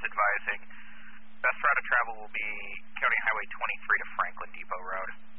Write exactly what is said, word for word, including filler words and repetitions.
advising best route of travel will be County Highway twenty-three to Franklin Depot Road.